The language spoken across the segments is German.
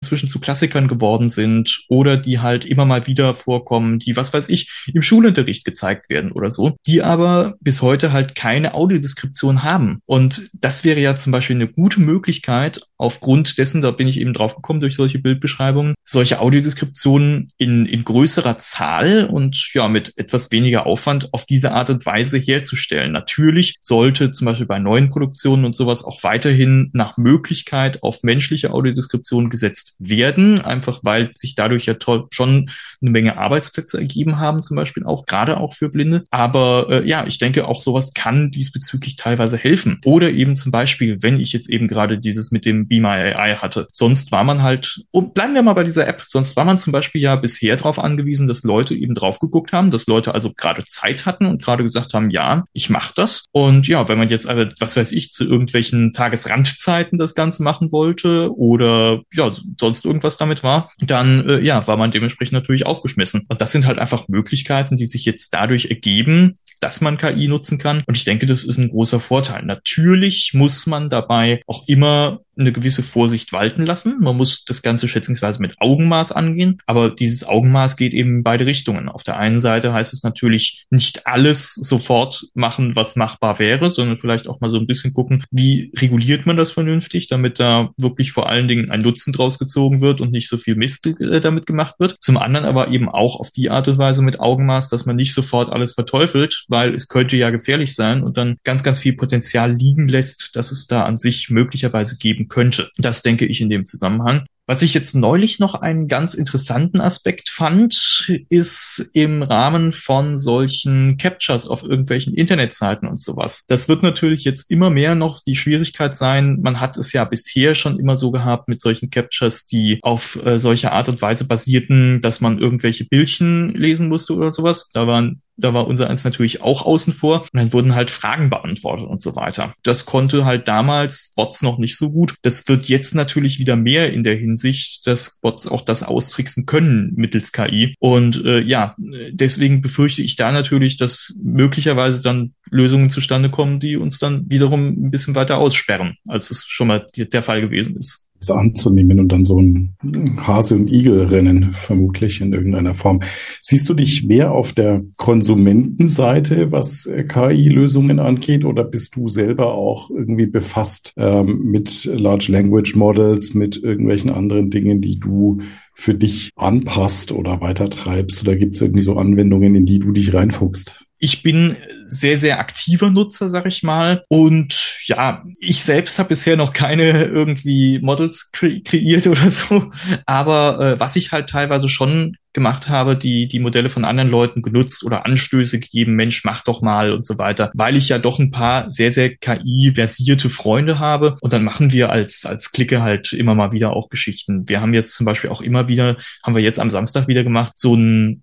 inzwischen zu Klassikern geworden sind oder die halt immer mal wieder vorkommen, die, was weiß ich, im Schulunterricht gezeigt werden oder so, die aber bis heute halt keine Audiodeskription haben. Und das wäre ja zum Beispiel eine gute Möglichkeit, aufgrund dessen, da bin ich eben drauf gekommen durch solche Bildbeschreibungen, solche Audiodeskriptionen in größerer Zahl und ja, mit etwas weniger Aufwand auf diese Art und Weise herzustellen. Natürlich sollte zum Beispiel bei neuen Produktionen und sowas auch weiterhin nach Möglichkeit auf menschliche Audiodeskription gesetzt werden, einfach weil sich dadurch ja schon eine Menge Arbeitsplätze ergeben haben, zum Beispiel auch, gerade auch für Blinde. Aber ja, ich denke, auch sowas kann diesbezüglich teilweise helfen. Oder eben zum Beispiel, wenn ich jetzt eben gerade dieses mit dem Be My AI hatte. Sonst war man halt, und bleiben wir mal bei dieser App, sonst war man zum Beispiel ja bisher darauf angewiesen, dass Leute eben drauf geguckt haben, dass Leute also gerade Zeit hatten und gerade gesagt haben, ja, ich mache das. Und ja, wenn man jetzt aber, was weiß ich, zu irgendwelchen Tagesrandzeiten das Ganze machen wollte oder ja, sonst irgendwas damit war, dann ja, war man dementsprechend natürlich aufgeschmissen. Und das sind halt einfach Möglichkeiten, die sich jetzt dadurch ergeben, dass man KI nutzen kann. Und ich denke, das ist ein großer Vorteil. Natürlich muss man dabei auch immer eine gewisse Vorsicht walten lassen. Man muss das Ganze schätzungsweise mit Augenmaß angehen, aber dieses Augenmaß geht eben in beide Richtungen. Auf der einen Seite heißt es natürlich nicht alles sofort machen, was machbar wäre, sondern vielleicht auch mal so ein bisschen gucken, wie reguliert man das vernünftig, damit da wirklich vor allen Dingen ein Nutzen draus gezogen wird und nicht so viel Mist damit gemacht wird. Zum anderen aber eben auch auf die Art und Weise mit Augenmaß, dass man nicht sofort alles verteufelt, weil es könnte ja gefährlich sein und dann ganz, ganz viel Potenzial liegen lässt, dass es da an sich möglicherweise geben könnte. Das denke ich in dem Zusammenhang. Was ich jetzt neulich noch einen ganz interessanten Aspekt fand, ist im Rahmen von solchen Captures auf irgendwelchen Internetseiten und sowas. Das wird natürlich jetzt immer mehr noch die Schwierigkeit sein. Man hat es ja bisher schon immer so gehabt mit solchen Captures, die auf solche Art und Weise basierten, dass man irgendwelche Bildchen lesen musste oder sowas. Da war unser eins natürlich auch außen vor. Und dann wurden halt Fragen beantwortet und so weiter. Das konnte halt damals Bots noch nicht so gut. Das wird jetzt natürlich wieder mehr in der Hinsicht, dass Bots auch das austricksen können mittels KI. Und ja, deswegen befürchte ich da natürlich, dass möglicherweise dann Lösungen zustande kommen, die uns dann wiederum ein bisschen weiter aussperren, als es schon mal der Fall gewesen ist. Anzunehmen und dann so ein Hase- und Igel-Rennen vermutlich in irgendeiner Form. Siehst du dich mehr auf der Konsumentenseite, was KI-Lösungen angeht, oder bist du selber auch irgendwie befasst mit Large Language Models, mit irgendwelchen anderen Dingen, die du für dich anpasst oder weitertreibst? Oder gibt es irgendwie so Anwendungen, in die du dich reinfuchst? Ich bin sehr, sehr aktiver Nutzer, sag ich mal. Und ja, ich selbst habe bisher noch keine irgendwie Models kreiert oder so. Aber was ich halt teilweise schon gemacht habe, die Modelle von anderen Leuten genutzt oder Anstöße gegeben, Mensch, mach doch mal und so weiter, weil ich ja doch ein paar sehr, sehr KI-versierte Freunde habe und dann machen wir als Clique halt immer mal wieder auch Geschichten. Wir haben jetzt zum Beispiel auch immer wieder, haben wir jetzt am Samstag wieder gemacht, so einen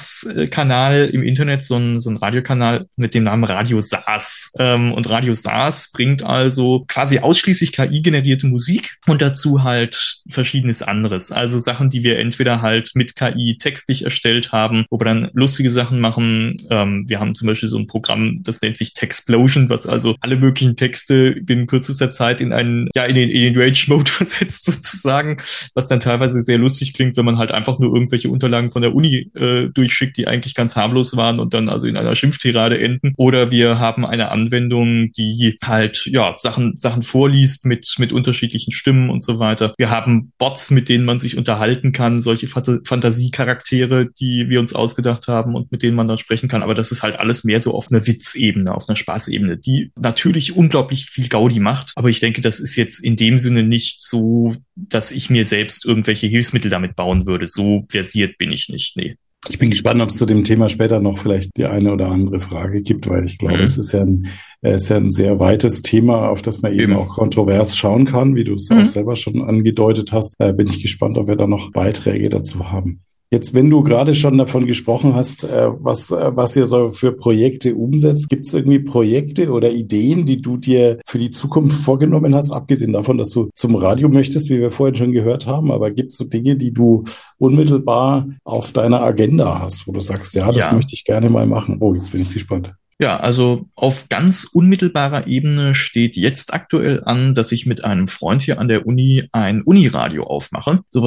Spaßkanal im Internet, so ein Radiokanal mit dem Namen Radio SARS. Und Radio SARS bringt also quasi ausschließlich KI-generierte Musik und dazu halt verschiedenes anderes. Also Sachen, die wir entweder halt mit KI textlich erstellt haben, wo wir dann lustige Sachen machen. Wir haben zum Beispiel so ein Programm, das nennt sich Textplosion, was also alle möglichen Texte binnen kürzester Zeit in den Rage-Mode versetzt sozusagen, was dann teilweise sehr lustig klingt, wenn man halt einfach nur irgendwelche Unterlagen von der Uni durchschickt, die eigentlich ganz harmlos waren und dann also in einer Schimpftirade enden. Oder wir haben eine Anwendung, die halt ja Sachen vorliest mit unterschiedlichen Stimmen und so weiter. Wir haben Bots, mit denen man sich unterhalten kann, solche Fantasiecharaktere, die wir uns ausgedacht haben und mit denen man dann sprechen kann. Aber das ist halt alles mehr so auf einer Witzebene, auf einer Spaßebene, die natürlich unglaublich viel Gaudi macht. Aber ich denke, das ist jetzt in dem Sinne nicht so, dass ich mir selbst irgendwelche Hilfsmittel damit bauen würde. So versiert bin ich nicht, nee. Ich bin gespannt, ob es zu dem Thema später noch vielleicht die eine oder andere Frage gibt, weil ich glaube, es ist ja ein sehr weites Thema, auf das man eben auch kontrovers schauen kann, wie du es auch selber schon angedeutet hast. Bin ich gespannt, ob wir da noch Beiträge dazu haben. Jetzt, wenn du gerade schon davon gesprochen hast, was ihr so für Projekte umsetzt, gibt es irgendwie Projekte oder Ideen, die du dir für die Zukunft vorgenommen hast, abgesehen davon, dass du zum Radio möchtest, wie wir vorhin schon gehört haben, aber gibt es so Dinge, die du unmittelbar auf deiner Agenda hast, wo du sagst, ja, das möchte ich gerne mal machen. Oh, jetzt bin ich gespannt. Ja, also auf ganz unmittelbarer Ebene steht jetzt aktuell an, dass ich mit einem Freund hier an der Uni ein Uniradio aufmache.